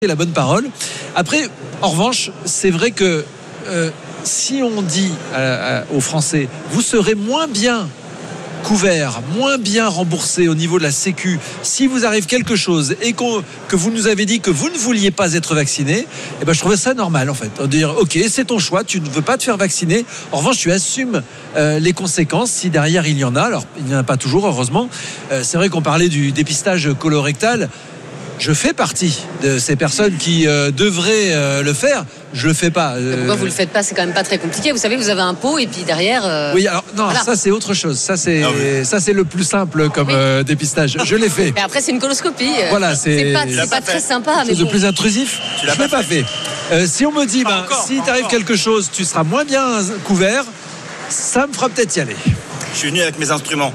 la bonne parole. Après, en revanche, c'est vrai que si on dit aux Français, vous serez moins bien couvert, moins bien remboursé au niveau de la Sécu si vous arrive quelque chose et que vous nous avez dit que vous ne vouliez pas être vacciné, eh ben je trouvais ça normal en fait, de dire ok, c'est ton choix, tu ne veux pas te faire vacciner, en revanche tu assumes les conséquences si derrière il y en a. Alors il n'y en a pas toujours, heureusement. C'est vrai qu'on parlait du dépistage colorectal. Je fais partie de ces personnes qui devraient le faire. Je le fais pas. Pourquoi vous le faites pas? C'est quand même pas très compliqué. Vous savez, vous avez un pot et puis derrière. Oui, alors non, voilà. Ça c'est autre chose. Ça c'est le plus simple comme dépistage. Je l'ai fait. Mais après c'est une coloscopie. Voilà, c'est pas très sympa. Mais le plus intrusif. Je l'ai pas fait. Si on me dit, si t'arrive quelque chose, tu seras moins bien couvert, ça me fera peut-être y aller. Je suis venu avec mes instruments.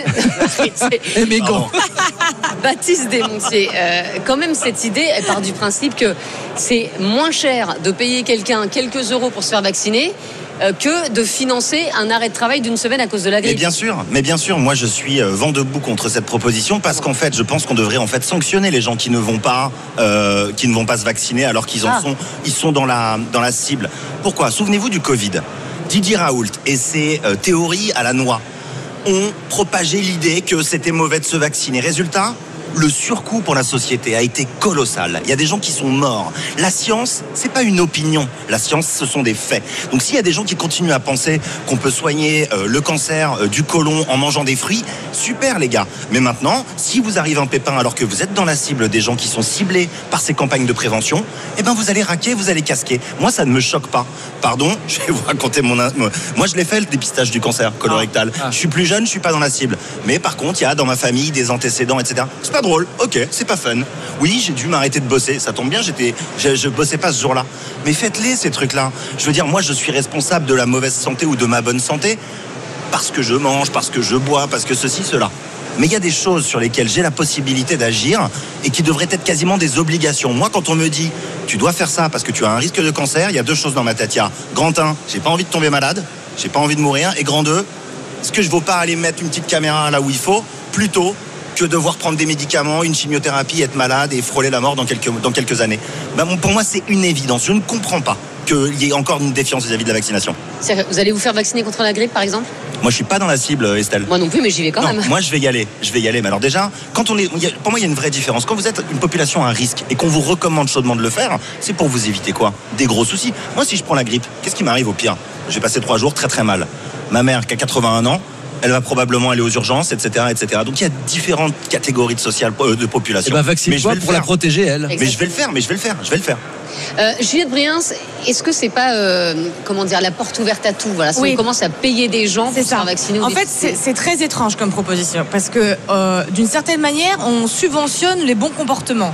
Et mes gants. Baptiste Desmontiers, quand même cette idée, elle part du principe que c'est moins cher de payer quelqu'un quelques euros pour se faire vacciner que de financer un arrêt de travail d'une semaine à cause de la grippe. Mais bien sûr, moi je suis vent debout contre cette proposition parce qu'en fait, je pense qu'on devrait en fait sanctionner les gens qui ne vont pas se vacciner alors qu'ils ils sont dans la cible. Pourquoi? Souvenez-vous du Covid. Didier Raoult et ses théories à la noix ont propagé l'idée que c'était mauvais de se vacciner. Résultat, le surcoût pour la société a été colossal. Il y a des gens qui sont morts. La science, c'est pas une opinion. La science, ce sont des faits. Donc s'il y a des gens qui continuent à penser qu'on peut soigner le cancer du côlon en mangeant des fruits, super les gars. Mais maintenant, si vous arrive un pépin alors que vous êtes dans la cible des gens qui sont ciblés par ces campagnes de prévention, eh ben vous allez raquer, vous allez casquer. Moi, ça ne me choque pas. Pardon, je vais vous raconter moi je l'ai fait le dépistage du cancer colorectal. Je suis plus jeune, je suis pas dans la cible. Mais par contre, il y a dans ma famille des antécédents, etc. C'est pas drôle, ok, c'est pas fun. Oui, j'ai dû m'arrêter de bosser, ça tombe bien, je bossais pas ce jour-là. Mais faites-les ces trucs-là. Je veux dire, moi je suis responsable de la mauvaise santé ou de ma bonne santé parce que je mange, parce que je bois, parce que ceci, cela. Mais il y a des choses sur lesquelles j'ai la possibilité d'agir et qui devraient être quasiment des obligations. Moi, quand on me dit tu dois faire ça parce que tu as un risque de cancer, il y a deux choses dans ma tête. Il y a grand 1, j'ai pas envie de tomber malade, j'ai pas envie de mourir, et grand 2, est-ce que je ne vaux pas aller mettre une petite caméra là où il faut plutôt que devoir prendre des médicaments, une chimiothérapie, être malade et frôler la mort dans quelques années. Pour moi, c'est une évidence. Je ne comprends pas qu'il y ait encore une défiance vis-à-vis de la vaccination. Vous allez vous faire vacciner contre la grippe, par exemple? Moi, je suis pas dans la cible, Estelle. Moi non plus, mais j'y vais quand même. Moi, je vais y aller. Mais alors déjà, pour moi, il y a une vraie différence. Quand vous êtes une population à risque et qu'on vous recommande chaudement de le faire, c'est pour vous éviter quoi? Des gros soucis. Moi, si je prends la grippe, qu'est-ce qui m'arrive au pire? Je vais passer 3 jours très très mal. Ma mère, qui a 81 ans, elle va probablement aller aux urgences, etc., etc. Donc il y a différentes catégories de population. Vaccine-toi pour la protéger, elle. Mais je vais le faire. Juliette Briens, est-ce que c'est pas la porte ouverte à tout? Voilà, si on commence à payer des gens pour se faire vacciner. En fait, c'est très étrange comme proposition parce que d'une certaine manière, on subventionne les bons comportements.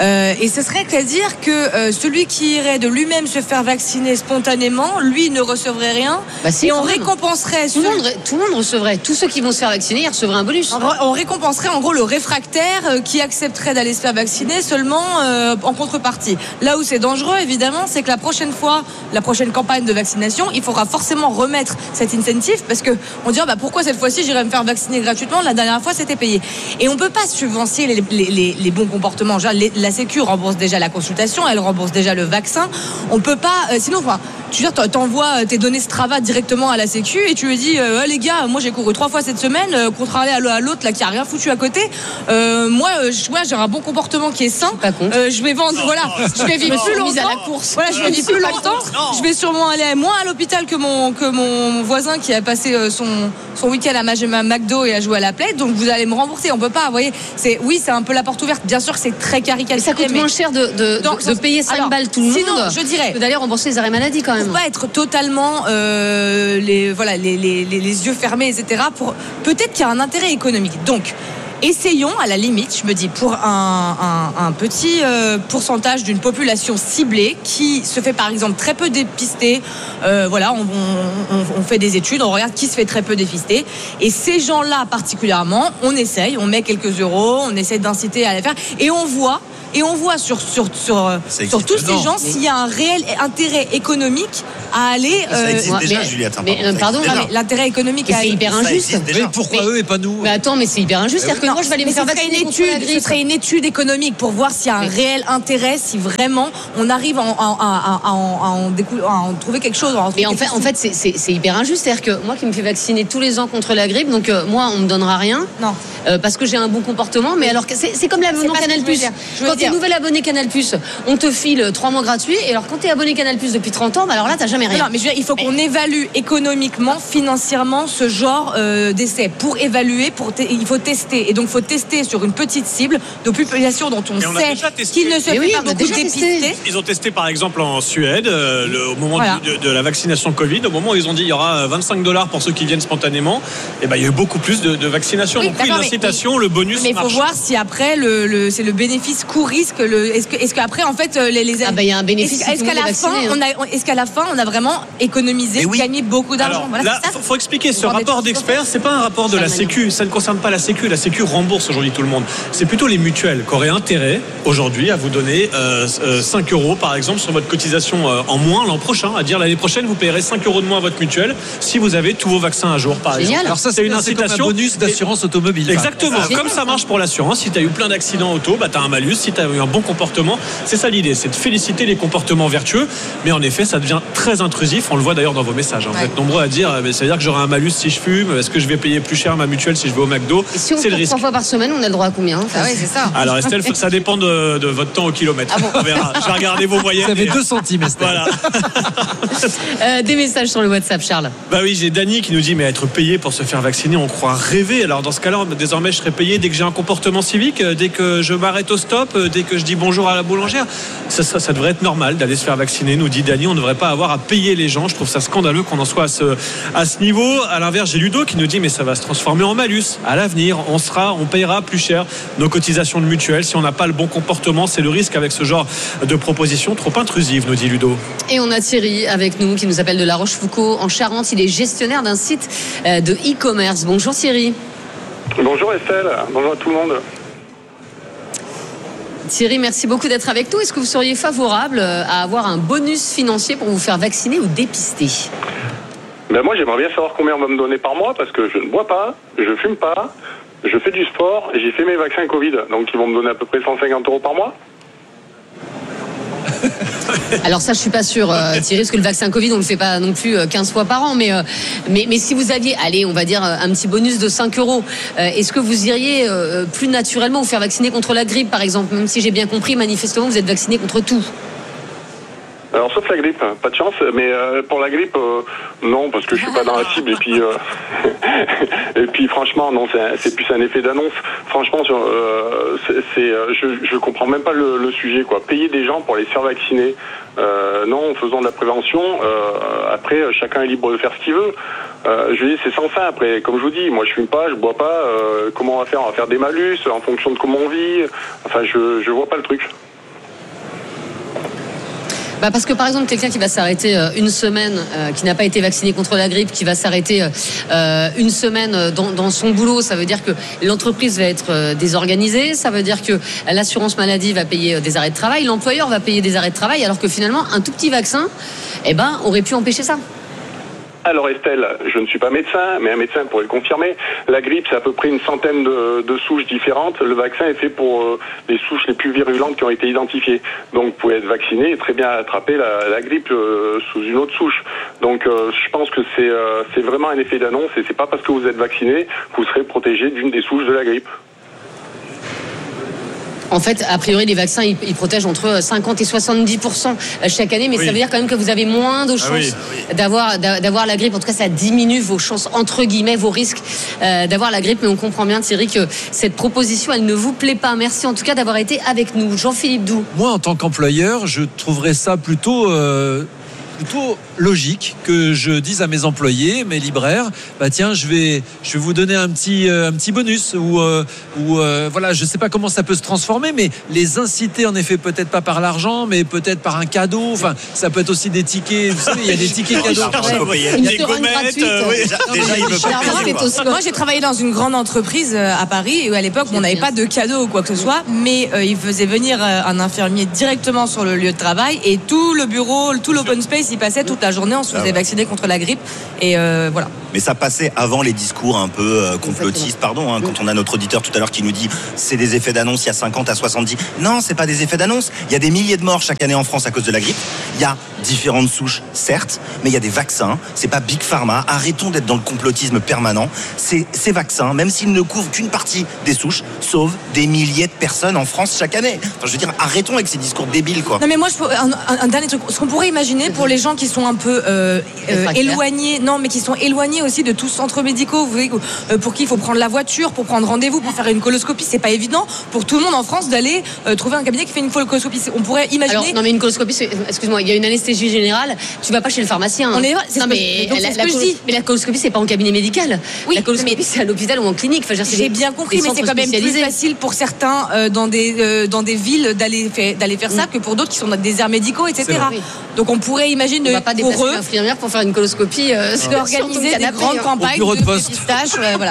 Et ce serait à dire que celui qui irait de lui-même se faire vacciner spontanément, lui ne recevrait rien. Et on récompenserait tout le monde recevrait. Tous ceux qui vont se faire vacciner, ils recevraient un bonus. On récompenserait en gros le réfractaire qui accepterait d'aller se faire vacciner seulement en contrepartie. Là où c'est dangereux, évidemment, c'est que la prochaine campagne de vaccination, il faudra forcément remettre cet incentive parce que on dira pourquoi cette fois-ci j'irai me faire vacciner gratuitement, la dernière fois c'était payé. Et on peut pas subventionner les bons comportements. La Sécu rembourse déjà la consultation, elle rembourse déjà le vaccin. On peut pas, sinon tu t'envoies tes données Strava directement à la Sécu et tu lui dis les gars, moi j'ai couru 3 fois cette semaine, contrairement à l'autre là qui a rien foutu à côté. Moi j'ai un bon comportement qui est sain. Je vais vendre, je vais vivre plus longtemps. À la course. Je vais vivre plus longtemps. Je vais sûrement aller moins à l'hôpital que mon voisin qui a passé son week-end à McDo et a joué à la Play. Donc vous allez me rembourser. On peut pas, vous voyez. C'est un peu la porte ouverte. Bien sûr, c'est très caricatural. Ça coûte moins cher de payer 5 balles tout le monde. Sinon, je dirais que d'aller rembourser les arrêts maladie quand même. Pour pas être totalement les yeux fermés, etc. Peut-être qu'il y a un intérêt économique. Donc essayons, à la limite, je me dis, pour un petit pourcentage d'une population ciblée qui se fait par exemple très peu dépister, on fait des études, on regarde qui se fait très peu dépister, et ces gens-là particulièrement, on met quelques euros, on essaie d'inciter à les faire, et on voit et on voit sur tous ces gens s'il y a un réel intérêt économique à aller. Ça existe déjà, Juliette. Pardon, l'intérêt économique c'est hyper injuste. Mais pourquoi eux et pas nous? Mais attends, mais c'est hyper injuste. C'est-à-dire que moi, je vais aller me faire vacciner contre la grippe. Ce serait une étude économique pour voir s'il y a un réel intérêt, si vraiment on arrive à en trouver quelque chose. Mais en fait, c'est hyper injuste. C'est-à-dire que moi qui me fais vacciner tous les ans contre la grippe, donc moi, on me donnera rien. Non. Parce que j'ai un bon comportement. Mais alors, c'est comme l'abonnement Canal+. Quand tu es nouvel abonné Canal+, on te file 3 mois gratuits. Et alors, quand tu es abonné Canal+ depuis 30 ans, bah alors là, t'as jamais rien. Non, mais je veux dire, il faut qu'on évalue économiquement, financièrement ce genre d'essai. Pour évaluer, il faut tester. Et donc, il faut tester sur une petite cible de population dont on sait qu'il ne se fait pas beaucoup dépister. Ils ont testé par exemple en Suède au moment de la vaccination Covid, au moment où ils ont dit il y aura $25 pour ceux qui viennent spontanément, et ben il y a eu beaucoup plus de vaccination. Donc oui, l'incitation, le bonus. Mais il faut voir si après c'est le bénéfice coût-risque. Est-ce qu'après en fait il y a un bénéfice. Est-ce qu'à la fin on a vraiment économisé, gagné beaucoup d'argent? Voilà, là, faut expliquer ce rapport d'experts. C'est pas un rapport de la Sécu. Ça ne concerne pas la Sécu. La Sécu rembourse aujourd'hui tout le monde. C'est plutôt les mutuelles qui auraient intérêt aujourd'hui à vous donner 5 € par exemple sur votre cotisation en moins l'an prochain, à dire l'année prochaine vous payerez 5 € de moins à votre mutuelle si vous avez tous vos vaccins à jour par exemple. Alors ça c'est une incitation, comme un bonus d'assurance automobile. Exactement, comme ça marche pour l'assurance. Si tu as eu plein d'accidents auto, bah tu as un malus. Si tu as eu un bon comportement, c'est ça l'idée, c'est de féliciter les comportements vertueux. Mais en effet ça devient très intrusif, on le voit d'ailleurs dans vos messages. Vous êtes nombreux à dire ça veut dire que j'aurai un malus si je fume, est-ce que je vais payer plus cher ma mutuelle si je vais au McDo? Et si on court 3 fois par semaine, on a le droit à combien? C'est ça. Alors Estelle, ça dépend de votre temps au kilomètre. On verra. Je vais regarder vos moyennes. Vous avez 2 centimes, Estelle. Voilà. Des messages sur le WhatsApp, Charles. Bah oui, j'ai Dany qui nous dit mais être payé pour se faire vacciner, on croit rêver. Alors dans ce cas-là, désormais je serai payé dès que j'ai un comportement civique, dès que je m'arrête au stop, dès que je dis bonjour à la boulangère. Ça devrait être normal d'aller se faire vacciner, nous dit Dany. On ne devrait pas avoir à payer les gens. Je trouve ça scandaleux qu'on en soit à ce niveau. À l'inverse, j'ai Ludo qui nous dit mais ça va se transformer en malus. À l'avenir, on payera plus cher nos cotisations de mutuelle si on n'a pas le bon comportement. C'est le risque avec ce genre de proposition trop intrusive, nous dit Ludo. Et on a Thierry avec nous qui nous appelle de La Rochefoucauld en Charente. Il est gestionnaire d'un site de e-commerce. Bonjour Thierry. Bonjour Estelle, bonjour à tout le monde. Thierry, merci beaucoup d'être avec nous. Est-ce que vous seriez favorable à avoir un bonus financier pour vous faire vacciner ou dépister? Moi j'aimerais bien savoir combien on va me donner par mois parce que je ne bois pas, je fume pas, je fais du sport et j'ai fait mes vaccins Covid. Donc ils vont me donner à peu près 150 € par mois. Alors ça je suis pas sûre Thierry, parce que le vaccin Covid on le fait pas non plus 15 fois par an, mais si vous aviez, allez on va dire un petit bonus de 5 €, est-ce que vous iriez plus naturellement vous faire vacciner contre la grippe par exemple, même si j'ai bien compris manifestement vous êtes vacciné contre tout? Alors sauf la grippe, pas de chance, mais pour la grippe non, parce que je suis pas dans la cible et puis franchement non, c'est plus un effet d'annonce. Franchement je comprends même pas le sujet quoi. Payer des gens pour les faire vacciner, non, faisons de la prévention. Après chacun est libre de faire ce qu'il veut. Je dis c'est sans fin. Après comme je vous dis, moi je fume pas, je bois pas. Comment on va faire? On va faire des malus en fonction de comment on vit. Enfin je vois pas le truc. Parce que par exemple quelqu'un qui va s'arrêter une semaine, qui n'a pas été vacciné contre la grippe, qui va s'arrêter une semaine dans son boulot, ça veut dire que l'entreprise va être désorganisée, ça veut dire que l'assurance maladie va payer des arrêts de travail, l'employeur va payer des arrêts de travail, alors que finalement un tout petit vaccin aurait pu empêcher ça. Alors Estelle, je ne suis pas médecin, mais un médecin pourrait le confirmer. La grippe, c'est à peu près une centaine de souches différentes. Le vaccin est fait pour les souches les plus virulentes qui ont été identifiées. Donc vous pouvez être vacciné et très bien attraper la grippe sous une autre souche. Donc je pense que c'est vraiment un effet d'annonce et c'est pas parce que vous êtes vacciné que vous serez protégé d'une des souches de la grippe. En fait, a priori, les vaccins, ils protègent entre 50 et 70% chaque année, mais ça veut dire quand même que vous avez moins de chances d'avoir la grippe. En tout cas, ça diminue vos chances, entre guillemets, vos risques d'avoir la grippe. Mais on comprend bien, Thierry, que cette proposition, elle ne vous plaît pas. Merci en tout cas d'avoir été avec nous. Jean-Philippe Doux. Moi, en tant qu'employeur, je trouverais ça plutôt plutôt logique que je dise à mes employés, mes libraires, tiens, je vais vous donner un petit bonus ou voilà, je sais pas comment ça peut se transformer, mais les inciter en effet, peut-être pas par l'argent, mais peut-être par un cadeau. Enfin, ça peut être aussi des tickets. Vous savez, il y a des tickets cadeaux. Une seringue gratuite. Moi, j'ai travaillé dans une grande entreprise à Paris où à l'époque, on n'avait pas de cadeau ou quoi que ce soit, mais ils faisaient venir un infirmier directement sur le lieu de travail et tout le bureau, tout l'open space, il passait toute la journée, on se faisait vacciner contre la grippe et voilà. Mais ça passait avant les discours un peu complotistes, pardon, quand on a notre auditeur tout à l'heure qui nous dit c'est des effets d'annonce il y a 50 à 70. Non, c'est pas des effets d'annonce. Il y a des milliers de morts chaque année en France à cause de la grippe. Il y a différentes souches, certes, mais il y a des vaccins. C'est pas Big Pharma. Arrêtons d'être dans le complotisme permanent. Ces vaccins, même s'ils ne couvrent qu'une partie des souches, sauvent des milliers de personnes en France chaque année. Enfin, je veux dire, arrêtons avec ces discours débiles, quoi. Non, mais moi, un dernier truc. Ce qu'on pourrait imaginer pour les gens qui sont un peu éloignés, non, mais qui sont éloignés aussi de tous centres médicaux, vous voyez, pour qui il faut prendre la voiture, pour prendre rendez-vous, pour faire une coloscopie, c'est pas évident pour tout le monde en France d'aller trouver un cabinet qui fait une coloscopie. On pourrait imaginer. Alors, non, mais une coloscopie, excuse-moi, il y a une anesthésie générale, tu vas pas chez le pharmacien. On est, non, mais la coloscopie, c'est pas en cabinet médical. Oui, la coloscopie, c'est à l'hôpital ou en clinique. Enfin, j'ai bien compris, mais c'est quand même plus facile pour certains dans des villes d'aller faire ça que pour d'autres qui sont dans des aires médicaux, etc. Donc on pourrait imaginer on va pas pour eux l'infirmière pour faire une coloscopie d'organiser des grandes campagnes de dépistage. Voilà.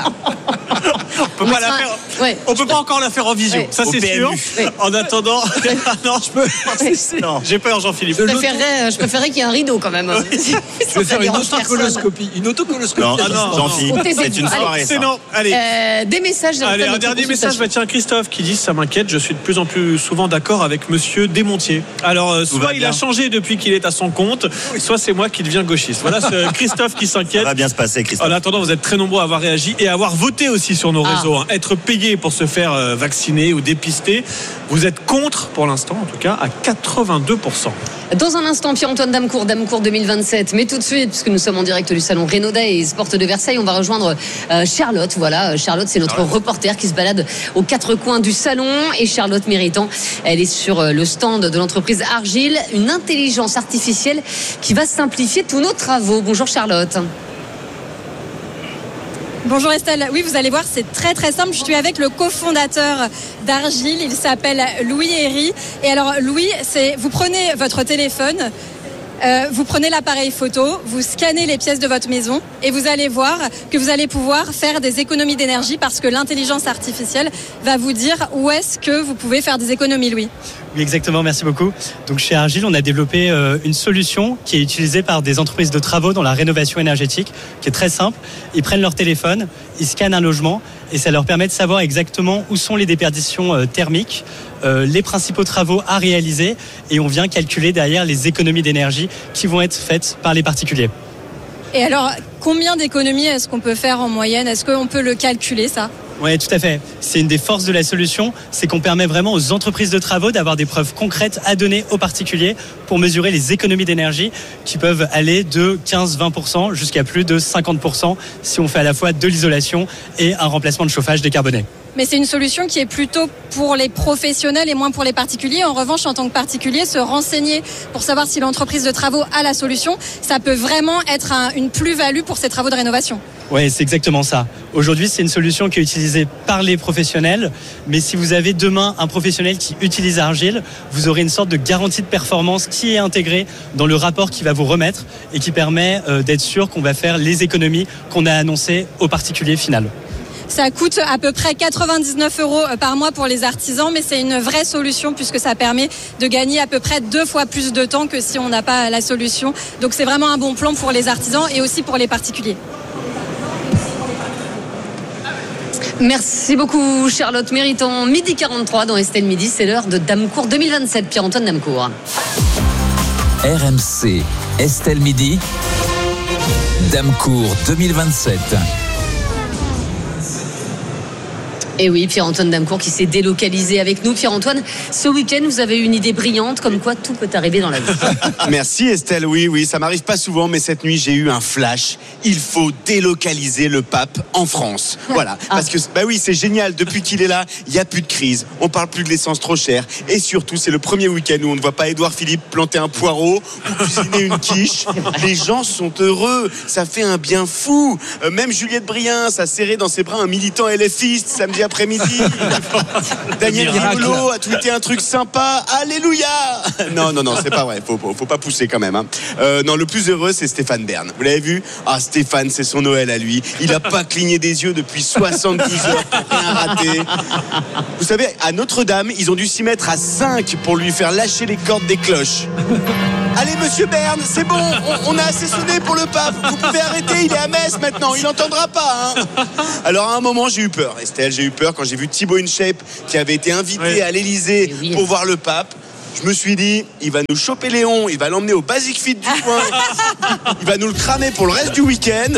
On peut pas encore la faire en visio, ça c'est sûr. En attendant, non, je peux. Non, j'ai peur, Jean-Philippe. Je préférerais qu'il y ait un rideau quand même. Je vais faire une autocoloscopie. Une autocoloscopie. Non, Jean-Philippe, c'est une soirée. C'est non. Allez. Des messages. Allez, un dernier message. Tiens, Christophe qui dit ça m'inquiète. Je suis de plus en plus souvent d'accord avec Monsieur Desmontiers. Alors, soit il a changé depuis qu'il est à son compte, soit c'est moi qui deviens gauchiste. Voilà, c'est Christophe qui s'inquiète. Ça va bien se passer, Christophe. En attendant, vous êtes très nombreux à avoir réagi et à avoir voté aussi sur nos réseaux. Être payé pour se faire vacciner ou dépister. Vous êtes contre, pour l'instant, en tout cas, à 82%. Dans un instant, Pierre-Antoine Damecourt 2027. Mais tout de suite, puisque nous sommes en direct du salon Renaud-Day et Sport de Versailles, on va rejoindre Charlotte. Voilà, Charlotte, c'est notre reporter qui se balade aux quatre coins du salon. Et Charlotte Méritant, elle est sur le stand de l'entreprise Argile, une intelligence artificielle qui va simplifier tous nos travaux. Bonjour Charlotte. Bonjour Estelle, oui vous allez voir c'est très très simple, je suis avec le cofondateur d'Argile, il s'appelle Louis Herry. Et alors Louis, vous prenez votre téléphone, vous prenez l'appareil photo, vous scannez les pièces de votre maison et vous allez voir que vous allez pouvoir faire des économies d'énergie parce que l'intelligence artificielle va vous dire où est-ce que vous pouvez faire des économies, Louis. Oui, exactement, merci beaucoup. Donc chez Argile, on a développé une solution qui est utilisée par des entreprises de travaux dans la rénovation énergétique, qui est très simple. Ils prennent leur téléphone, ils scannent un logement et ça leur permet de savoir exactement où sont les déperditions thermiques, les principaux travaux à réaliser et on vient calculer derrière les économies d'énergie qui vont être faites par les particuliers. Et alors, combien d'économies est-ce qu'on peut faire en moyenne ? Est-ce qu'on peut le calculer, ça ? Oui, tout à fait. C'est une des forces de la solution, c'est qu'on permet vraiment aux entreprises de travaux d'avoir des preuves concrètes à donner aux particuliers pour mesurer les économies d'énergie qui peuvent aller de 15-20% jusqu'à plus de 50% si on fait à la fois de l'isolation et un remplacement de chauffage décarboné. Mais c'est une solution qui est plutôt pour les professionnels et moins pour les particuliers. En revanche, en tant que particulier, se renseigner pour savoir si l'entreprise de travaux a la solution, ça peut vraiment être une plus-value pour ces travaux de rénovation. Oui, c'est exactement ça. Aujourd'hui, c'est une solution qui est utilisée par les professionnels. Mais si vous avez demain un professionnel qui utilise Argile, vous aurez une sorte de garantie de performance qui est intégrée dans le rapport qu'il va vous remettre et qui permet d'être sûr qu'on va faire les économies qu'on a annoncées au particulier final. Ça coûte à peu près 99 € par mois pour les artisans, mais c'est une vraie solution puisque ça permet de gagner à peu près 2 fois plus de temps que si on n'a pas la solution. Donc c'est vraiment un bon plan pour les artisans et aussi pour les particuliers. Merci beaucoup Charlotte Méritant. Midi 43 dans Estelle Midi, c'est l'heure de Damecourt 2027. Pierre-Antoine Damecourt. RMC, Estelle Midi, Damecourt 2027. Et oui, Pierre-Antoine Damecourt qui s'est délocalisé avec nous. Pierre-Antoine, ce week-end, vous avez eu une idée brillante, comme quoi tout peut arriver dans la vie. Merci Estelle, oui, ça m'arrive pas souvent, mais cette nuit j'ai eu un flash. Il faut délocaliser le pape en France. Voilà, parce que c'est génial. Depuis qu'il est là, il y a plus de crise. On parle plus de l'essence trop chère, et surtout c'est le premier week-end où on ne voit pas Édouard Philippe planter un poireau ou cuisiner une quiche. Les gens sont heureux, ça fait un bien fou. Même Juliette Brien a serré dans ses bras un militant LFiste samedi après-midi. Daniel Riolo a tweeté un truc sympa. Alléluia. Non, c'est pas vrai. Faut pas pousser quand même. Hein. Non, le plus heureux, c'est Stéphane Bern. Vous l'avez vu ? Ah, Stéphane, c'est son Noël à lui. Il a pas cligné des yeux depuis 72 heures pour rien rater. Vous savez, à Notre-Dame, ils ont dû s'y mettre à 5 pour lui faire lâcher les cordes des cloches. Allez, monsieur Bern, c'est bon, on a assez sonné pour le pape. Vous pouvez arrêter, il est à Metz maintenant, il n'entendra pas. Hein. Alors, à un moment, j'ai eu peur, Estelle, j'ai eu peur quand j'ai vu Thibaut InShape qui avait été invité à l'Elysée pour voir le pape. Je me suis dit, il va nous choper Léon, il va l'emmener au Basic Fit du coin, il va nous le cramer pour le reste du week-end.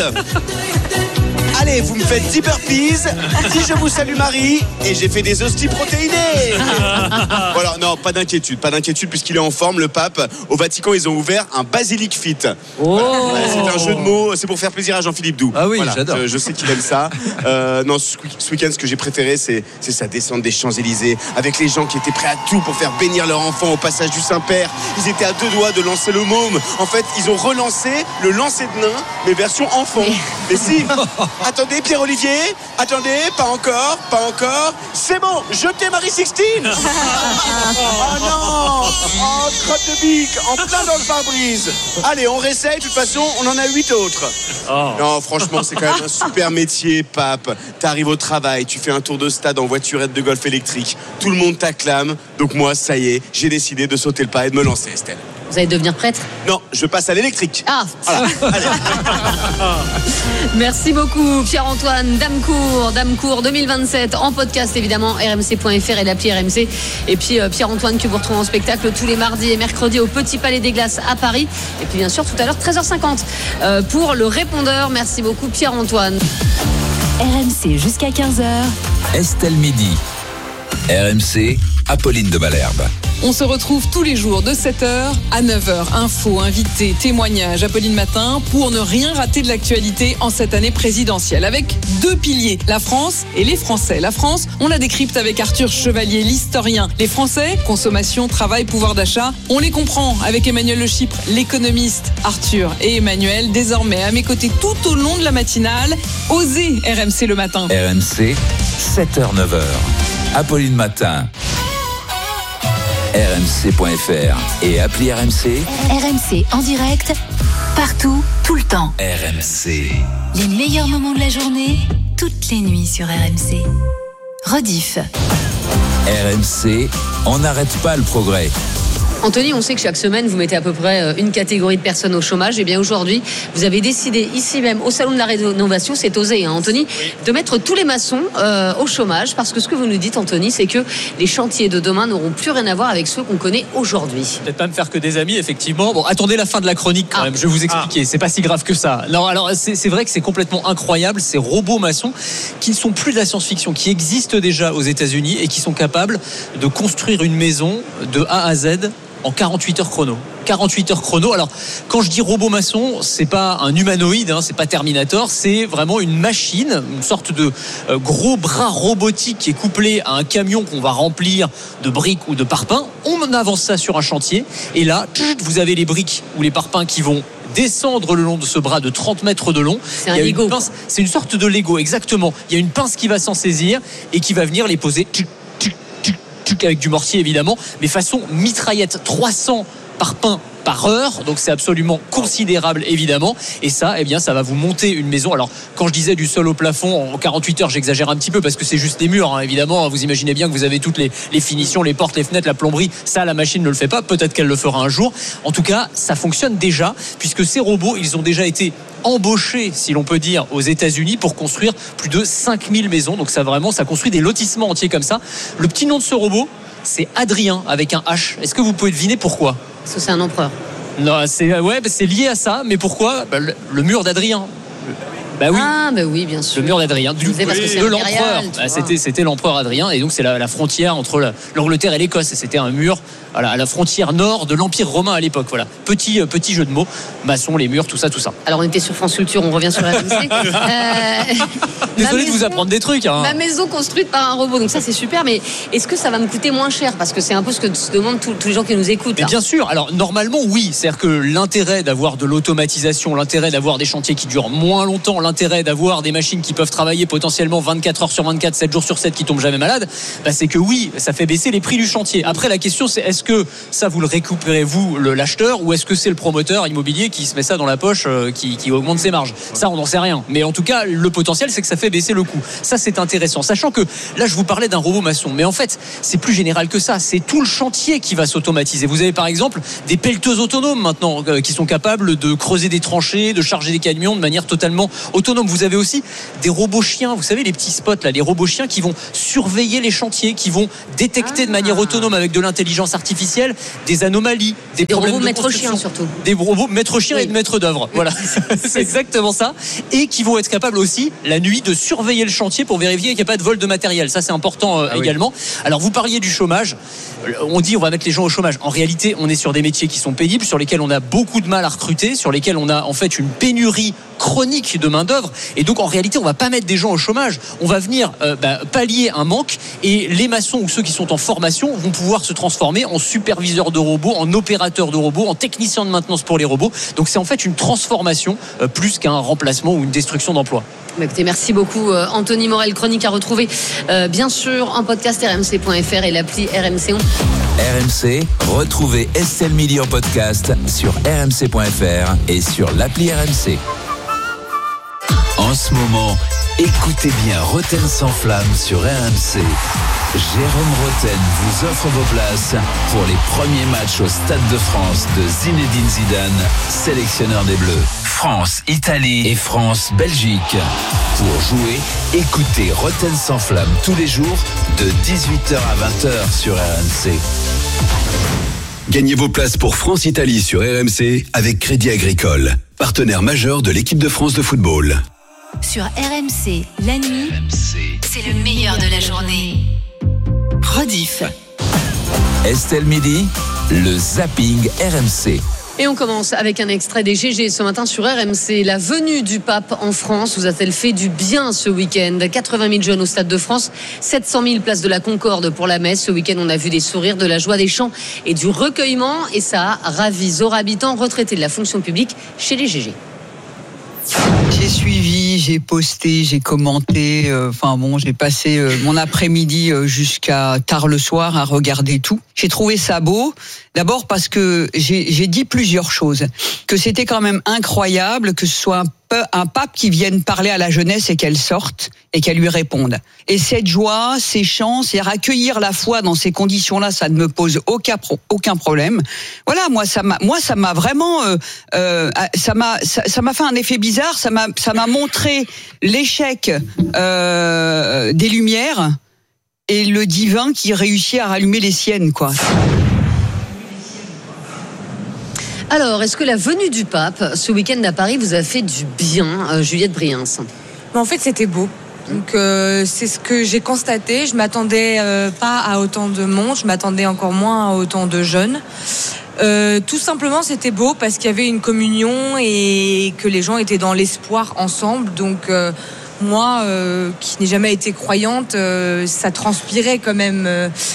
Allez, vous me faites 10 burpees, dis je vous salue Marie, et j'ai fait des hosties protéinées. Voilà, non, pas d'inquiétude puisqu'il est en forme, le pape. Au Vatican, ils ont ouvert un Basilic Fit. Oh. C'est un jeu de mots, c'est pour faire plaisir à Jean-Philippe Doux. Ah oui, voilà, j'adore. Je sais qu'il aime ça. Non, ce week-end, ce que j'ai préféré, c'est sa descente des Champs-Élysées, avec les gens qui étaient prêts à tout pour faire bénir leur enfant au passage du Saint-Père. Ils étaient à 2 doigts de lancer le môme. En fait, ils ont relancé le lancer de nain, mais version enfant. Mais si. Attendez, Pierre-Olivier. Attendez, pas encore. C'est bon, jetez Marie-Sixtine. Oh non. Oh, crotte de bique, en plein dans le pare-brise. Allez, on réessaye, de toute façon, on en a 8 autres. Oh. Non, franchement, c'est quand même un super métier, pape. T'arrives au travail, tu fais un tour de stade en voiturette de golf électrique. Tout le monde t'acclame. Donc moi, ça y est, j'ai décidé de sauter le pas et de me lancer, Estelle. Vous allez devenir prêtre ? Non, je passe à l'électrique. Ah. Voilà. Allez. Merci beaucoup Pierre-Antoine Damecourt 2027 en podcast évidemment, rmc.fr et l'appli RMC. Et puis Pierre-Antoine que vous retrouvez en spectacle tous les mardis et mercredis au Petit Palais des Glaces à Paris. Et puis bien sûr tout à l'heure 13h50 pour le répondeur. Merci beaucoup Pierre-Antoine. RMC jusqu'à 15h. Estelle Midi. RMC, Apolline de Malherbe. On se retrouve tous les jours de 7h à 9h. Infos, invités, témoignages, Apolline Matin pour ne rien rater de l'actualité en cette année présidentielle. Avec 2 piliers, la France et les Français. La France, on la décrypte avec Arthur Chevalier, l'historien. Les Français, consommation, travail, pouvoir d'achat. On les comprend avec Emmanuel Le Chypre, l'économiste. Arthur et Emmanuel, désormais à mes côtés tout au long de la matinale. Osez RMC le matin. RMC, 7h-9h. Apolline Matin. RMC.fr et appli RMC. RMC en direct, partout, tout le temps. RMC. Les meilleurs moments de la journée, toutes les nuits sur RMC. Rediff. RMC, on n'arrête pas le progrès. Anthony, on sait que chaque semaine, vous mettez à peu près une catégorie de personnes au chômage. Et bien aujourd'hui, vous avez décidé ici même, au Salon de la Rénovation, c'est osé, hein, Anthony, de mettre tous les maçons au chômage. Parce que ce que vous nous dites, Anthony, c'est que les chantiers de demain n'auront plus rien à voir avec ceux qu'on connaît aujourd'hui. Peut-être pas me faire que des amis, effectivement. Bon, attendez la fin de la chronique quand même, je vais vous expliquer. C'est pas si grave que ça. Non, alors c'est vrai que c'est complètement incroyable, ces robots maçons qui ne sont plus de la science-fiction, qui existent déjà aux États-Unis et qui sont capables de construire une maison de A à Z en 48 heures chrono. 48 heures chrono. Alors, quand je dis robot maçon, c'est pas un humanoïde, hein, c'est pas Terminator, c'est vraiment une machine, une sorte de gros bras robotique qui est couplé à un camion qu'on va remplir de briques ou de parpaings. On avance ça sur un chantier et là, vous avez les briques ou les parpaings qui vont descendre le long de ce bras de 30 mètres de long. C'est un Lego. C'est une sorte de Lego, exactement. Il y a une pince qui va s'en saisir et qui va venir les poser avec du mortier évidemment, mais façon mitraillette, 300 parpaings par heure, donc c'est absolument considérable évidemment, et ça, eh bien, ça va vous monter une maison. Alors, quand je disais du sol au plafond en 48 heures, j'exagère un petit peu parce que c'est juste des murs, hein, évidemment. Vous imaginez bien que vous avez toutes les finitions, les portes, les fenêtres, la plomberie. Ça, la machine ne le fait pas. Peut-être qu'elle le fera un jour. En tout cas, ça fonctionne déjà, puisque ces robots, ils ont déjà été embauchés, si l'on peut dire, aux États-Unis pour construire plus de 5000 maisons. Donc ça construit des lotissements entiers comme ça. Le petit nom de ce robot, c'est Adrien avec un H. Est-ce que vous pouvez deviner pourquoi ? Parce que c'est un empereur. Non, c'est lié à ça, mais pourquoi ? Le mur d'Adrien. Bah oui. Ah, bah oui, bien sûr. Le mur d'Adrien, de l'empereur. C'était l'empereur Adrien, et donc c'est la frontière entre l'Angleterre et l'Écosse. Et c'était un mur à la frontière nord de l'Empire romain à l'époque. Voilà. Petit jeu de mots. Maçons, les murs, tout ça. Alors on était sur France Culture, on revient sur la RMC. Désolé de vous apprendre des trucs. Ma maison construite par un robot, donc ça c'est super. Mais est-ce que ça va me coûter moins cher? Parce que c'est un peu ce que se demandent tous les gens qui nous écoutent. Mais bien sûr. Alors normalement oui. C'est-à-dire que l'intérêt d'avoir de l'automatisation, l'intérêt d'avoir des chantiers qui durent moins longtemps, l'intérêt d'avoir des machines qui peuvent travailler potentiellement 24 heures sur 24, 7 jours sur 7, qui tombent jamais malades, c'est que oui, ça fait baisser les prix du chantier. Après, la question c'est, est-ce que ça vous le récupérez vous, l'acheteur, ou est-ce que c'est le promoteur immobilier qui se met ça dans la poche, qui augmente ses marges? Ça, on n'en sait rien. Mais en tout cas, le potentiel, c'est que ça fait baisser le coût. Ça, c'est intéressant. Sachant que là, je vous parlais d'un robot maçon, mais en fait, c'est plus général que ça. C'est tout le chantier qui va s'automatiser. Vous avez par exemple des pelleteuses autonomes maintenant qui sont capables de creuser des tranchées, de charger des camions de manière totalement autonome. Vous avez aussi des robots chiens, vous savez, les petits spots là, les robots chiens qui vont surveiller les chantiers, qui vont détecter de manière autonome avec de l'intelligence artificielle des anomalies, des problèmes robots de maître construction. chien surtout. Des robots maître chien et de maître d'œuvre. Voilà, c'est exactement ça. Et qui vont être capables aussi la nuit de surveiller le chantier pour vérifier qu'il n'y a pas de vol de matériel. Ça, c'est important également. Alors, vous parliez du chômage. On dit on va mettre les gens au chômage. En réalité, on est sur des métiers qui sont pénibles, sur lesquels on a beaucoup de mal à recruter, sur lesquels on a en fait une pénurie chronique de main d'œuvre, et donc en réalité on va pas mettre des gens au chômage, on va venir pallier un manque, et les maçons ou ceux qui sont en formation vont pouvoir se transformer en superviseurs de robots, en opérateurs de robots, en techniciens de maintenance pour les robots. Donc c'est en fait une transformation plus qu'un remplacement ou une destruction d'emplois. Écoutez, merci beaucoup Anthony Morel, chronique à retrouver bien sûr en podcast rmc.fr et l'appli RMC. RMC, retrouvez Estelle Midi en podcast sur rmc.fr et sur l'appli RMC. En ce moment, écoutez bien Roten sans flamme sur RMC. Jérôme Roten vous offre vos places pour les premiers matchs au Stade de France de Zinedine Zidane, sélectionneur des Bleus. France-Italie et France-Belgique. Pour jouer, écoutez Roten sans flamme tous les jours de 18h à 20h sur RMC. Gagnez vos places pour France-Italie sur RMC avec Crédit Agricole, partenaire majeur de l'équipe de France de football. Sur RMC, la nuit, c'est le meilleur de la journée. Rediff. Estelle Midi, le zapping RMC. Et on commence avec un extrait des GG ce matin sur RMC. La venue du pape en France vous a-t-elle fait du bien ce week-end? 80 000 jeunes au Stade de France, 700 000 places de la Concorde pour la messe. Ce week-end, on a vu des sourires, de la joie, des chants et du recueillement. Et ça a ravi Zora Habitant, retraité de la fonction publique chez les GG. J'ai suivi, j'ai posté, j'ai commenté. J'ai passé mon après-midi jusqu'à tard le soir à regarder tout. J'ai trouvé ça beau. D'abord parce que j'ai dit plusieurs choses. Que c'était quand même incroyable que ce soit un pape qui vienne parler à la jeunesse et qu'elle sorte et qu'elle lui réponde. Et cette joie, ces chants, c'est-à-dire accueillir la foi dans ces conditions-là, ça ne me pose aucun problème. Voilà, moi ça m'a vraiment, ça m'a fait un effet bizarre. Ça m'a montré l'échec des Lumières et le divin qui réussit à rallumer les siennes, quoi. Alors, est-ce que la venue du pape ce week-end à Paris vous a fait du bien, Juliette Briens? En fait, c'était beau. Donc, c'est ce que j'ai constaté. Je m'attendais pas à autant de monde. Je m'attendais encore moins à autant de jeunes. Tout simplement, c'était beau parce qu'il y avait une communion et que les gens étaient dans l'espoir ensemble. Donc, moi, qui n'ai jamais été croyante, ça transpirait quand même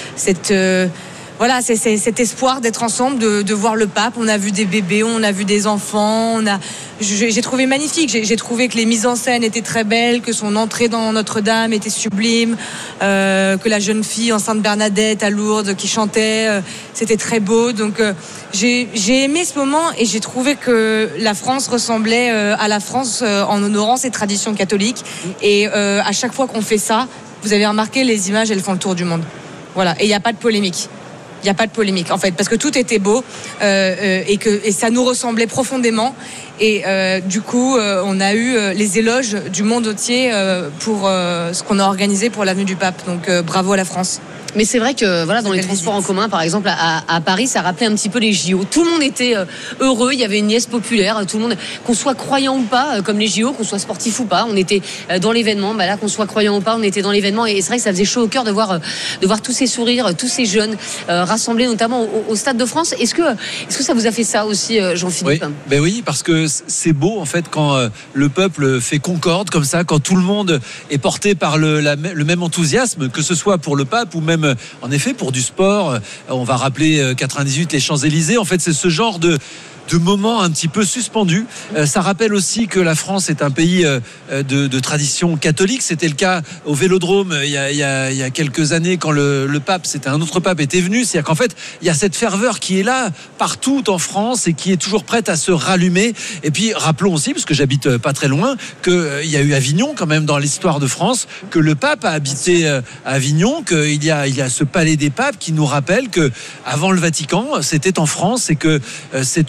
c'est cet espoir d'être ensemble, de voir le pape. On a vu des bébés, on a vu des enfants. J'ai trouvé magnifique. J'ai trouvé que les mises en scène étaient très belles, que son entrée dans Notre-Dame était sublime, que la jeune fille enceinte Bernadette à Lourdes qui chantait, c'était très beau. Donc j'ai aimé ce moment et j'ai trouvé que la France ressemblait à la France en honorant ses traditions catholiques. Et à chaque fois qu'on fait ça, vous avez remarqué, les images, elles font le tour du monde. Voilà. Et il n'y a pas de polémique. Il n'y a pas de polémique en fait, parce que tout était beau et ça nous ressemblait profondément. Et du coup, on a eu les éloges du monde entier pour ce qu'on a organisé pour l'avenue du pape. Donc bravo à la France. Mais c'est vrai que voilà, dans les transports en commun, par exemple à Paris, ça rappelait un petit peu les JO. Tout le monde était heureux, il y avait une liesse populaire, tout le monde, qu'on soit croyant ou pas, comme les JO, qu'on soit sportif ou pas, on était dans l'événement. Bah là, qu'on soit croyant ou pas, on était dans l'événement. Et c'est vrai que ça faisait chaud au cœur de voir tous ces sourires, tous ces jeunes rassemblés, notamment au Stade de France. Est-ce que ça vous a fait ça aussi, Jean-Philippe? Oui, ben oui, parce que c'est beau en fait quand le peuple fait concorde comme ça, quand tout le monde est porté par le même enthousiasme, que ce soit pour le pape ou même en effet pour du sport. On va rappeler 98 les Champs-Élysées. En fait, c'est ce genre de moments un petit peu suspendus. Ça rappelle aussi que la France est un pays de tradition catholique. C'était le cas au Vélodrome il y a quelques années quand le pape, c'était un autre pape, était venu. C'est-à-dire qu'en fait, il y a cette ferveur qui est là partout en France et qui est toujours prête à se rallumer. Et puis, rappelons aussi, parce que j'habite pas très loin, qu'il y a eu Avignon quand même dans l'histoire de France, que le pape a habité à Avignon, qu'il y a ce palais des papes qui nous rappelle que avant le Vatican, c'était en France et que c'est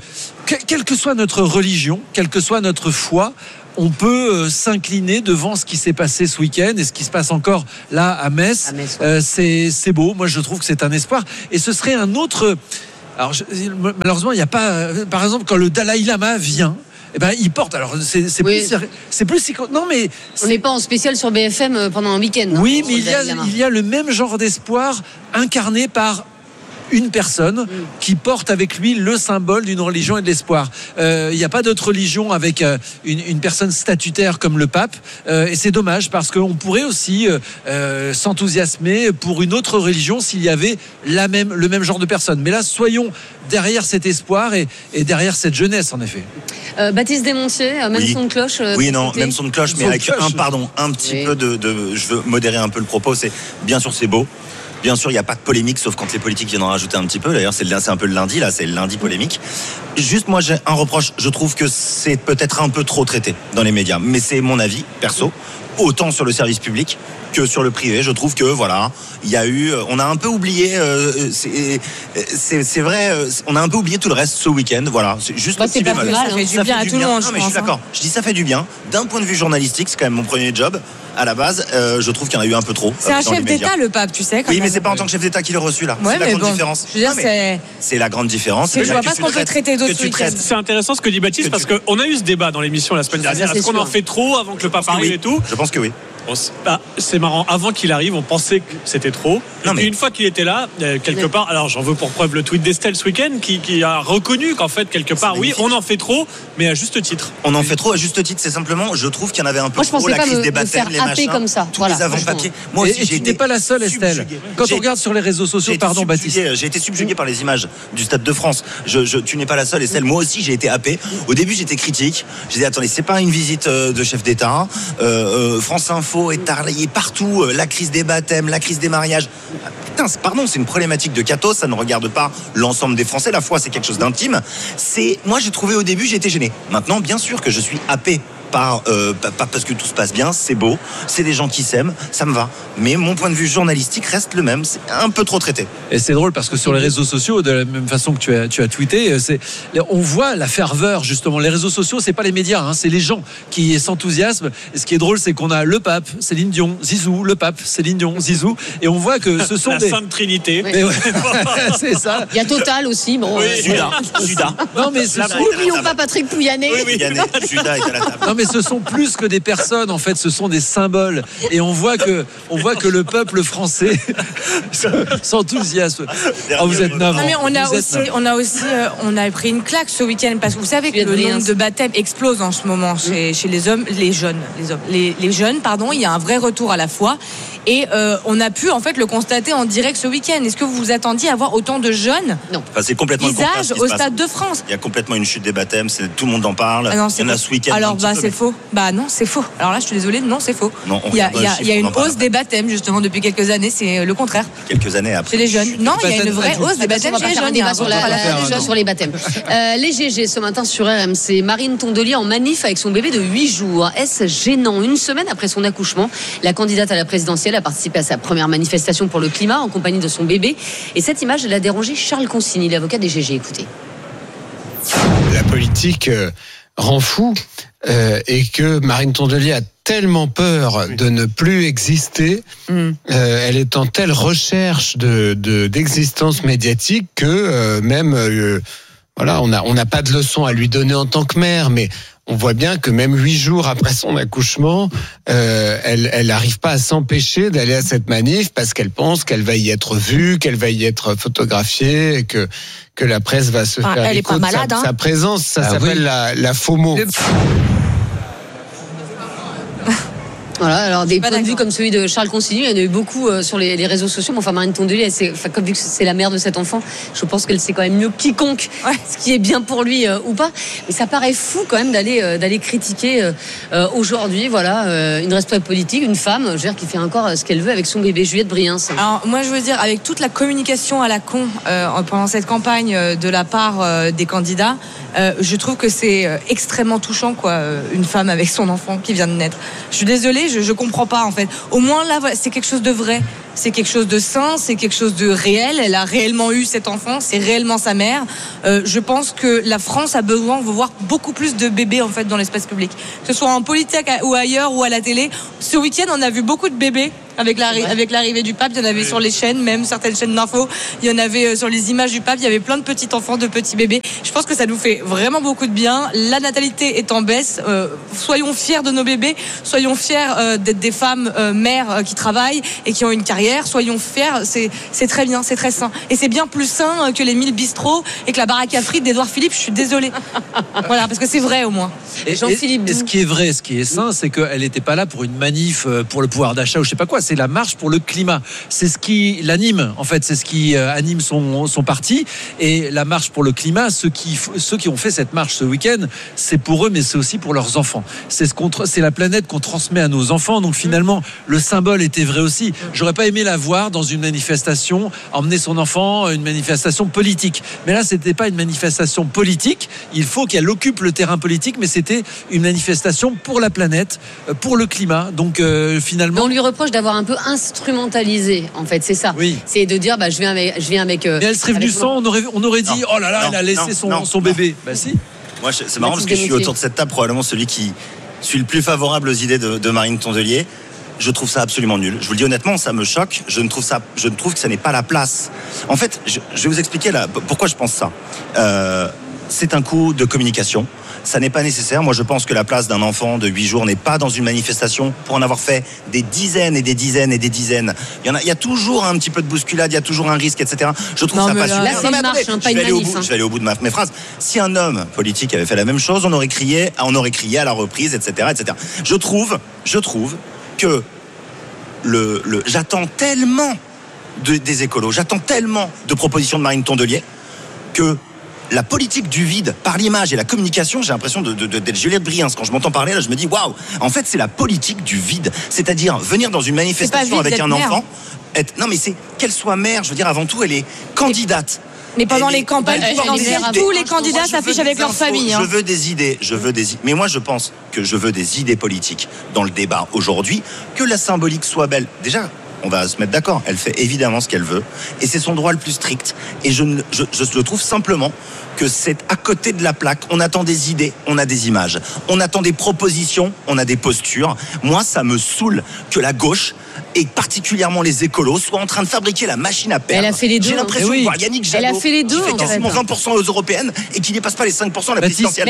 quelle que soit notre religion, quelle que soit notre foi, on peut s'incliner devant ce qui s'est passé ce week-end et ce qui se passe encore là à Metz. Ouais. C'est beau. Moi, je trouve que c'est un espoir. Et ce serait un autre. Alors, malheureusement, il n'y a pas. Par exemple, quand le Dalai Lama vient. Eh ben, il porte. Alors, c'est plus. Non, mais on n'est pas en spécial sur BFM pendant un week-end. Oui, mais il y a le même genre d'espoir incarné par une personne qui porte avec lui le symbole d'une religion et de l'espoir. Il n'y a pas d'autre religion avec une personne statutaire comme le pape, et c'est dommage parce qu'on pourrait aussi s'enthousiasmer pour une autre religion s'il y avait le même genre de personne. Mais là, soyons derrière cet espoir et derrière cette jeunesse, en effet. Baptiste Desmontiers, même son de cloche. Oui, non, même son de cloche, mais avec un petit peu de. Je veux modérer un peu le propos. Bien sûr, c'est beau. Bien sûr, il n'y a pas de polémique, sauf quand les politiques viennent en rajouter un petit peu. D'ailleurs, c'est un peu le lundi, là, c'est le lundi polémique. Juste, moi, j'ai un reproche. Je trouve que c'est peut-être un peu trop traité dans les médias. Mais c'est mon avis, perso. Autant sur le service public que sur le privé. Je trouve que, voilà, il y a eu... On a un peu oublié... c'est vrai, on a un peu oublié tout le reste ce week-end. Voilà, c'est juste un petit bémol. Ça fait du bien à tout le monde, non, mais je suis d'accord. Je dis ça fait du bien. D'un point de vue journalistique, c'est quand même mon premier job. À la base, je trouve qu'il y en a eu un peu trop. C'est un chef d'État, le pape, tu sais. Oui, mais c'est pas en tant que chef d'État qu'il est reçu là. Ouais, c'est la grande différence. Je veux dire, c'est la grande différence. Je vois pas ce qu'on peut traiter d'autres week-ends. C'est intéressant ce que dit Baptiste parce qu'on a eu ce débat dans l'émission la semaine dernière. Est-ce qu'on en fait trop avant que le pape arrive et tout? Je pense que oui. C'est marrant, avant qu'il arrive on pensait que c'était trop et puis une fois qu'il était là quelque part, alors j'en veux pour preuve le tweet d'Estelle ce week-end qui a reconnu qu'en fait quelque part oui on en fait trop mais à juste titre. On en fait trop à juste titre, c'est simplement je trouve qu'il y en avait un peu trop, la crise des baptêmes, les machins comme ça. Tous les avant-papiers. Moi aussi tu n'es pas la seule Estelle. Quand on regarde sur les réseaux sociaux, pardon Baptiste, j'ai été subjugué par les images du Stade de France. Tu n'es pas la seule Estelle, moi aussi j'ai été happé. Au début j'étais critique, j'ai dit attendez, c'est pas une visite de chef d'État. France Info est tarlayé partout, la crise des baptêmes, la crise des mariages. Putain, pardon, c'est une problématique de cathos, ça ne regarde pas l'ensemble des Français. La foi, c'est quelque chose d'intime. Moi, j'ai trouvé au début, j'ai été gêné. Maintenant, bien sûr que je suis happé pas parce que tout se passe bien, c'est beau, c'est des gens qui s'aiment, ça me va. Mais mon point de vue journalistique reste le même, c'est un peu trop traité. Et c'est drôle parce que sur les réseaux sociaux, de la même façon que tu as tweeté, on voit la ferveur justement. Les réseaux sociaux, c'est pas les médias, c'est les gens qui s'enthousiasment. Et ce qui est drôle, c'est qu'on a le pape, Céline Dion, Zizou, le pape, Céline Dion, Zizou, et on voit que ce sont la Sainte Trinité. Oui. Ouais. C'est ça. Il y a Total aussi, bon. Oui, Judas. Non mais n'oublions pas Patrick Pouyanné. Oui, Judas est à la table. Non mais ce sont plus que des personnes, en fait, ce sont des symboles. Et on voit que le peuple français s'enthousiasme. Oh, vous êtes navrant. Mais on a pris une claque ce week-end parce que vous savez que le nombre de baptêmes explose en ce moment chez les jeunes. Il y a un vrai retour à la foi. Et on a pu en fait le constater en direct ce week-end. Est-ce que vous vous attendiez à voir autant de jeunes c'est complètement visages au Stade de France? Il y a complètement une chute des baptêmes, tout le monde en parle. Il y en a ce week-end. Alors c'est faux. Non, c'est faux. Alors là, je suis désolée, non, c'est faux. Il y a une hausse des baptèmes justement depuis quelques années. C'est le contraire. Quelques années après. Chez les jeunes. Non, il y a une vraie hausse des baptèmes chez les jeunes. Il y a un débat sur les baptêmes. Les GG ce matin sur RMC. Marine Tondelier en manif avec son bébé de 8 jours. Est-ce gênant? Une semaine après son accouchement, la candidate à la présidentielle a participé à sa première manifestation pour le climat en compagnie de son bébé. Et cette image, elle a dérangé Charles Consigny, l'avocat des GG. Écoutez. La politique rend fou. et que Marine Tondelier a tellement peur de ne plus exister, elle est en telle recherche d'existence médiatique que voilà, on n'a pas de leçon à lui donner en tant que mère, mais on voit bien que même 8 jours après son accouchement, elle n'arrive pas à s'empêcher d'aller à cette manif parce qu'elle pense qu'elle va y être vue, qu'elle va y être photographiée, et que la presse va se faire elle est pas malade, sa présence. Ça s'appelle la FOMO. Voilà, alors des points de vue comme celui de Charles Consigny, il y en a eu beaucoup sur les réseaux sociaux, mais enfin Marine Tondelier, comme vu que c'est la mère de cet enfant, je pense qu'elle sait quand même mieux que quiconque ce qui est bien pour lui ou pas. Mais ça paraît fou quand même d'aller critiquer aujourd'hui, voilà, une responsable politique, une femme, je veux dire, qui fait encore ce qu'elle veut avec son bébé. Juliette Briens. Alors moi je veux dire, avec toute la communication à la con pendant cette campagne de la part des candidats, je trouve que c'est extrêmement touchant, quoi, une femme avec son enfant qui vient de naître. Je suis désolée, je comprends pas en fait. Au moins là, c'est quelque chose de vrai, c'est quelque chose de sain, c'est quelque chose de réel. Elle a réellement eu cet enfant, c'est réellement sa mère. Je pense que la France a besoin de voir beaucoup plus de bébés en fait dans l'espace public, que ce soit en politique ou ailleurs ou à la télé. Ce week-end, on a vu beaucoup de bébés. Avec l'arrivée du pape, il y en avait sur les chaînes, même certaines chaînes d'infos, il y en avait sur les images du pape, il y avait plein de petits enfants, de petits bébés. Je pense que ça nous fait vraiment beaucoup de bien. La natalité est en baisse. Soyons fiers de nos bébés, soyons fiers d'être des femmes mères qui travaillent et qui ont une carrière. Soyons fiers, c'est très bien, c'est très sain. Et c'est bien plus sain que les 1000 bistrots et que la baraque à frites d'Édouard Philippe. Je suis désolée. Voilà, parce que c'est vrai au moins. Et ce qui est vrai, ce qui est sain, c'est qu'elle n'était pas là pour une manif pour le pouvoir d'achat ou je sais pas quoi. C'est la marche pour le climat. C'est ce qui l'anime, en fait. C'est ce qui anime son parti. Et la marche pour le climat, ceux qui ont fait cette marche ce week-end, c'est pour eux, mais c'est aussi pour leurs enfants. C'est la planète qu'on transmet à nos enfants. Donc finalement, le symbole était vrai aussi. J'aurais pas aimé la voir dans une manifestation, emmener son enfant, une manifestation politique. Mais là, c'était pas une manifestation politique. Il faut qu'elle occupe le terrain politique, mais c'était une manifestation pour la planète, pour le climat. Donc finalement, on lui reproche d'avoir un peu instrumentalisé, en fait, c'est ça. Oui. C'est de dire, je viens avec. Mais elle serait venue sans, on aurait dit, oh là là, elle a laissé son bébé. Bah si. Moi, c'est marrant parce que je suis autour de cette table probablement celui qui suis le plus favorable aux idées de Marine Tondelier. Je trouve ça absolument nul. Je vous le dis honnêtement, ça me choque. Je ne trouve que ça n'est pas la place. En fait, je vais vous expliquer là pourquoi je pense ça. C'est un coup de communication. Ça n'est pas nécessaire. Moi, je pense que la place d'un enfant de 8 jours n'est pas dans une manifestation pour en avoir fait des dizaines et des dizaines et des dizaines. Il y a toujours un petit peu de bousculade, il y a toujours un risque, etc. Je trouve ça pas super. Là, c'est une marche, pas une manif. Je vais aller au bout de mes phrases. Si un homme politique avait fait la même chose, on aurait crié à la reprise, etc., etc. Je trouve que j'attends tellement des écolos, j'attends tellement de propositions de Marine Tondelier que la politique du vide par l'image et la communication, j'ai l'impression d'être Juliette Briens. Quand je m'entends parler là, je me dis waouh, en fait c'est la politique du vide, c'est-à-dire venir dans une manifestation avec un enfant, non mais c'est qu'elle soit mère, je veux dire avant tout elle est candidate. Mais pendant les campagnes présidentielles, tous les candidats s'affichent avec leur famille. Je veux des idées. Mais moi, je pense que je veux des idées politiques dans le débat aujourd'hui, que la symbolique soit belle. Déjà, on va se mettre d'accord. Elle fait évidemment ce qu'elle veut. Et c'est son droit le plus strict. Et je trouve simplement que c'est à côté de la plaque. On attend des idées, on a des images. On attend des propositions, on a des postures. Moi, ça me saoule que la gauche, et particulièrement les écolos, soient en train de fabriquer la machine à perdre. Elle a fait les deux. J'ai l'impression de voir Yannick Jadot, qui fait quasiment 20% aux européennes et qui dépasse pas les 5% à la présidentielle.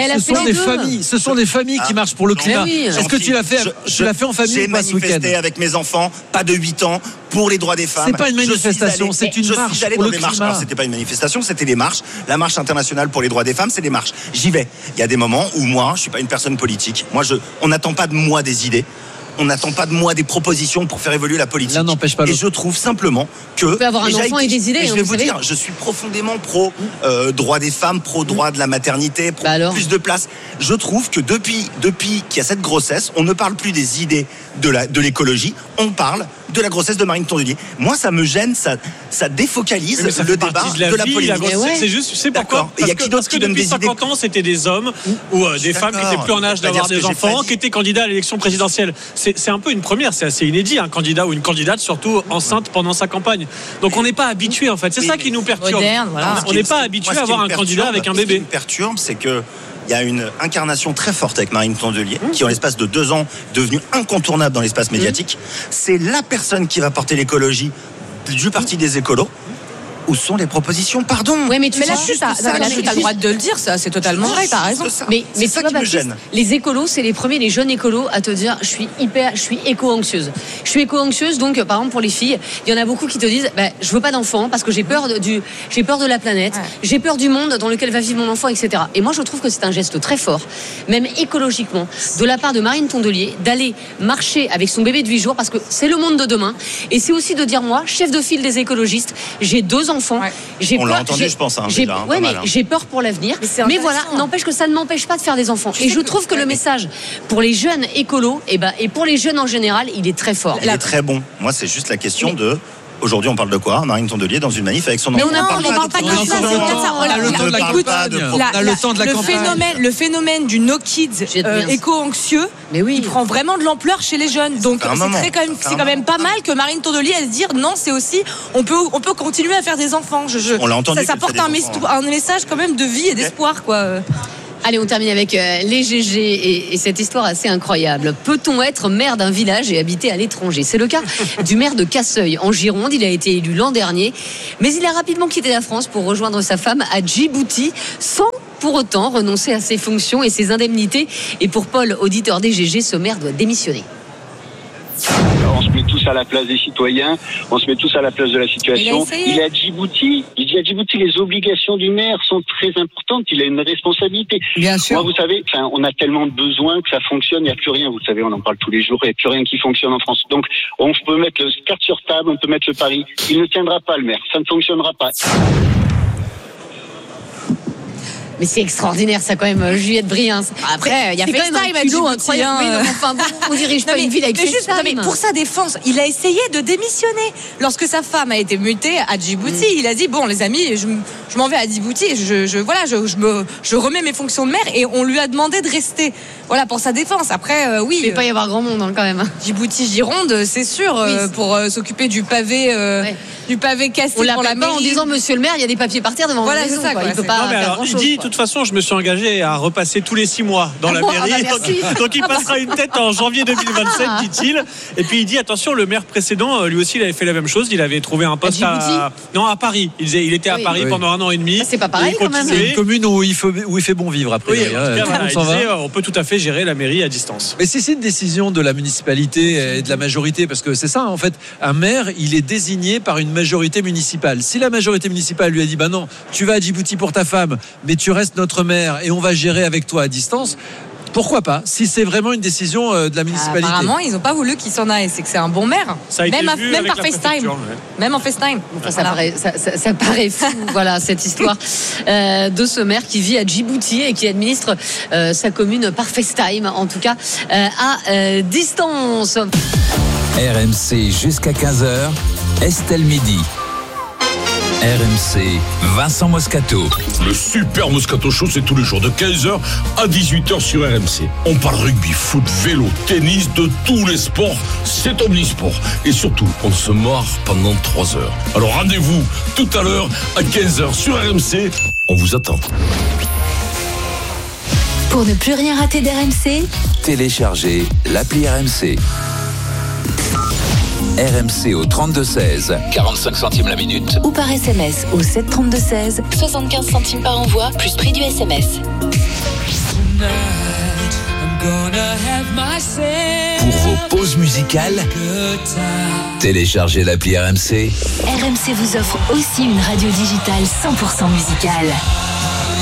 Ce sont des familles qui marchent pour le climat. Est-ce que tu l'as fait en famille ou pas ce week-end ? J'ai manifesté avec mes enfants, pas de 8 ans, pour les droits des femmes. C'est pas une manifestation, c'est une marche pour le climat. Alors, c'était pas une manifestation, c'était des marches. La marche internationale pour les droits des femmes, c'est des marches. J'y vais. Il y a des moments où moi, je suis pas une personne politique. On n'attend pas de moi des idées. On n'attend pas de moi des propositions pour faire évoluer la politique. L'un n'empêche pas l'autre. Et je trouve simplement que... On peut avoir un enfant et des idées. Et je vais vous dire, je suis profondément pro droit des femmes, pro droit de la maternité, pro plus de place. Je trouve que depuis qu'il y a cette grossesse, on ne parle plus des idées de l'écologie, on parle de la grossesse de Marine Tondelier. Moi, ça me gêne, ça défocalise le débat de la politique. C'est juste, tu sais pourquoi ? Il y a qui d'autre qui donne des idées ? Depuis 50 ans, c'était des hommes ou des femmes qui étaient plus en âge d'avoir des enfants, qui étaient candidats à l'élection présidentielle. C'est un peu une première, c'est assez inédit, un candidat ou une candidate, surtout enceinte pendant sa campagne. Donc on n'est pas habitué en fait. C'est ça qui nous perturbe. Moderne, voilà. On n'est pas habitué à avoir un candidat avec un bébé. Ce qui me perturbe, c'est que il y a une incarnation très forte avec Marine Tondelier, qui en l'espace de 2 ans est devenue incontournable dans l'espace médiatique. C'est la personne qui va porter l'écologie du parti des écolos. Où sont les propositions? Pardon. Oui, mais tu là, tu as le droit de le dire, ça, c'est totalement vrai, t'as raison. Mais ça qui me gêne. Les écolos, c'est les premiers, les jeunes écolos, à te dire, je suis éco-anxieuse. Je suis éco-anxieuse, donc, par exemple, pour les filles, il y en a beaucoup qui te disent, je veux pas d'enfant parce que j'ai peur de la planète, j'ai peur du monde dans lequel va vivre mon enfant, etc. Et moi, je trouve que c'est un geste très fort, même écologiquement, de la part de Marine Tondelier, d'aller marcher avec son bébé de 8 jours parce que c'est le monde de demain. Et c'est aussi de dire, moi, chef de file des écologistes, j'ai 2 enfants. On l'a entendu, je pense. J'ai peur pour l'avenir. Mais voilà, n'empêche que ça ne m'empêche pas de faire des enfants. Et je trouve que le message pour les jeunes écolos et pour les jeunes en général, il est très fort. Il est très bon. Moi, c'est juste la question de. Aujourd'hui, on parle de quoi? Marine Tondelier dans une manif avec son enfant. Mais on ne parle pas de ça. On a le temps de la campagne. Le phénomène du no kids éco-anxieux, il prend vraiment de l'ampleur chez les jeunes. Donc c'est quand même pas mal que Marine Tondelier elle se dise non, c'est aussi on peut continuer à faire des enfants. On l'a entendu. Ça porte un message quand même de vie et d'espoir, quoi. Allez, on termine avec les GG et cette histoire assez incroyable. Peut-on être maire d'un village et habiter à l'étranger? C'est le cas du maire de Casseuil en Gironde. Il a été élu l'an dernier, mais il a rapidement quitté la France pour rejoindre sa femme à Djibouti sans pour autant renoncer à ses fonctions et ses indemnités. Et pour Paul, auditeur des GG, ce maire doit démissionner. On se met tous à la place des citoyens, on se met tous à la place de la situation. Il est à Djibouti. Il dit à Djibouti, les obligations du maire sont très importantes. Il a une responsabilité. Bien sûr. Moi, vous savez, on a tellement de besoins que ça fonctionne. Il n'y a plus rien. Vous savez, on en parle tous les jours. Il n'y a plus rien qui fonctionne en France. Donc, on peut mettre le carte sur table, on peut mettre le pari. Il ne tiendra pas, le maire. Ça ne fonctionnera pas. Mais c'est extraordinaire, ça, quand même, Juliette Briens. Après, il y a FaceTime à Djibouti. On dirige pas une ville avec FaceTime. Mais pour sa défense, il a essayé de démissionner. Lorsque sa femme a été mutée à Djibouti, il a dit bon, les amis, je m'en vais à Djibouti. Je remets mes fonctions de maire et on lui a demandé de rester. Voilà, pour sa défense. Après, oui. Il ne peut pas y avoir grand monde, quand même. Djibouti, Gironde, c'est sûr, pour s'occuper du pavé. Du pavé cassé pour la mairie. En disant monsieur le maire, il y a des papiers par terre devant la maison. Ça, il peut pas faire grand chose. Il dit, de toute façon, je me suis engagé à repasser tous les 6 mois dans la mairie. Donc il passera une tête en janvier 2027, dit-il. Et puis il dit, attention, le maire précédent, lui aussi, il avait fait la même chose. Il avait trouvé un poste à Paris. Il était à Paris pendant 1 an et demi. C'est pas pareil quand même. C'est une commune où il fait bon vivre après. On peut tout à fait gérer la mairie à distance. Mais c'est une décision de la municipalité et de la majorité, parce que c'est ça, en fait, un maire, il est désigné par une majorité municipale. Si la majorité municipale lui a dit non, tu vas à Djibouti pour ta femme, mais tu restes notre maire et on va gérer avec toi à distance, pourquoi pas, si c'est vraiment une décision de la municipalité. Apparemment, ils n'ont pas voulu qu'il s'en aille. C'est que c'est un bon maire. Ça a été même par FaceTime. Même en FaceTime. Ça paraît fou, voilà, cette histoire de ce maire qui vit à Djibouti et qui administre sa commune par FaceTime, en tout cas à distance. RMC jusqu'à 15h, Estelle Midi. RMC, Vincent Moscato. Le super Moscato Show, c'est tous les jours de 15h à 18h sur RMC. On parle rugby, foot, vélo, tennis, de tous les sports. C'est omnisport. Et surtout, on se marre pendant 3 heures. Alors rendez-vous tout à l'heure à 15h sur RMC. On vous attend. Pour ne plus rien rater d'RMC, téléchargez l'appli RMC. RMC au 32-16, 45 centimes la minute. Ou par SMS au 732-16, 75 centimes par envoi, plus prix du SMS. Pour vos pauses musicales, téléchargez l'appli RMC. RMC vous offre aussi une radio digitale 100% musicale.